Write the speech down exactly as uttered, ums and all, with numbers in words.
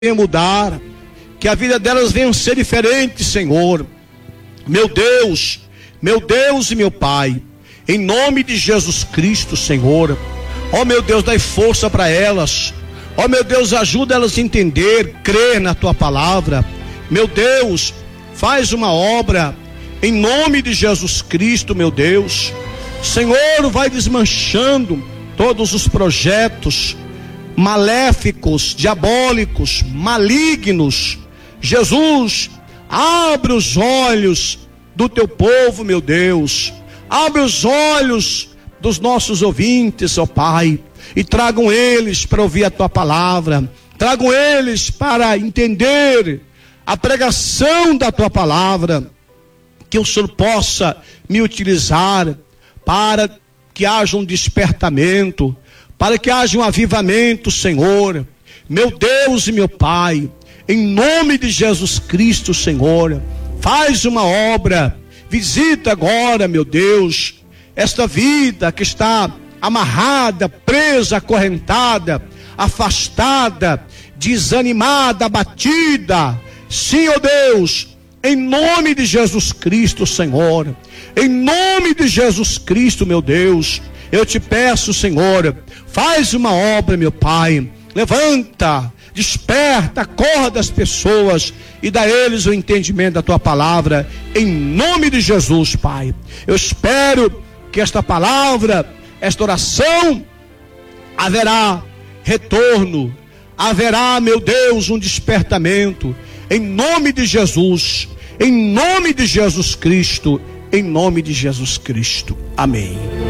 venha mudar, que a vida delas venha ser diferente, Senhor. Meu Deus, meu Deus e meu Pai, em nome de Jesus Cristo, Senhor, ó meu Deus, dai força para elas, ó meu Deus, ajuda elas a entender, crer na Tua palavra. Meu Deus, faz uma obra, em nome de Jesus Cristo, meu Deus. Senhor, vai desmanchando todos os projetos maléficos, diabólicos, malignos. Jesus, abre os olhos do Teu povo, meu Deus, abre os olhos dos nossos ouvintes, ó Pai, e tragam eles para ouvir a Tua palavra, tragam eles para entender a pregação da Tua palavra, que o Senhor possa me utilizar para que haja um despertamento, para que haja um avivamento, Senhor. Meu Deus e meu Pai, em nome de Jesus Cristo, Senhor, faz uma obra, visita agora, meu Deus, esta vida que está amarrada, presa, acorrentada, afastada, desanimada, abatida. Sim, ó Deus, em nome de Jesus Cristo, Senhor, em nome de Jesus Cristo, meu Deus, eu te peço, Senhor, faz uma obra, meu Pai, levanta, desperta, acorda as pessoas e dá a eles o entendimento da Tua palavra, em nome de Jesus, Pai. Eu espero que esta palavra, esta oração, haverá retorno, haverá, meu Deus, um despertamento, em nome de Jesus, em nome de Jesus Cristo, em nome de Jesus Cristo. Amém.